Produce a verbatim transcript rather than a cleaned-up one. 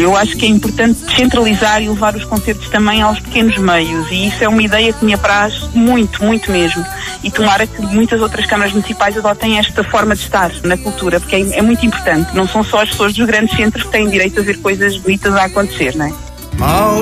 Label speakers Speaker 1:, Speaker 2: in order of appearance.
Speaker 1: Olha, eu acho que é importante descentralizar e levar os concertos também aos pequenos meios, e isso é uma ideia que me apraz muito, muito mesmo. E tomara que muitas outras câmaras municipais adotem esta forma de estar na cultura, porque é, é muito importante. Não são só as pessoas dos grandes centros que têm direito a ver coisas bonitas a acontecer, não é?